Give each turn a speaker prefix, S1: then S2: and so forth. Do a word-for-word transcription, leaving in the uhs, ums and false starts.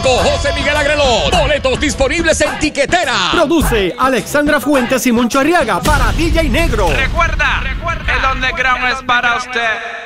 S1: José Miguel Agrelot. Boletos disponibles en Tiquetera.
S2: Produce Alexandra Fuentes y Moncho Arriaga para D J Negro.
S3: Recuerda, recuerda, el underground es para usted.